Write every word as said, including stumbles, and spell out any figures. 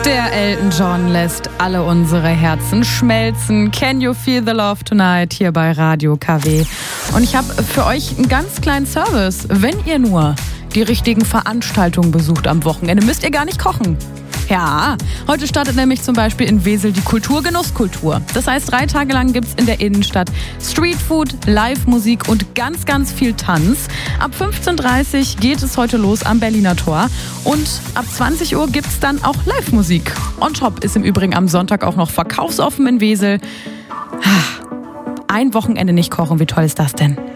Der Elton John lässt alle unsere Herzen schmelzen. Can you feel the love tonight? Hier bei Radio K W. Und ich habe für euch einen ganz kleinen Service. Wenn ihr nur die richtigen Veranstaltungen besucht am Wochenende, müsst ihr gar nicht kochen. Ja, heute startet nämlich zum Beispiel in Wesel die Kultur-Genusskultur. Das heißt, drei Tage lang gibt's in der Innenstadt Streetfood, Live-Musik und ganz, ganz viel Tanz. Ab fünfzehn Uhr dreißig geht es heute los am Berliner Tor und ab zwanzig Uhr gibt's dann auch Live-Musik. On top ist im Übrigen am Sonntag auch noch verkaufsoffen in Wesel. Ein Wochenende nicht kochen, wie toll ist das denn?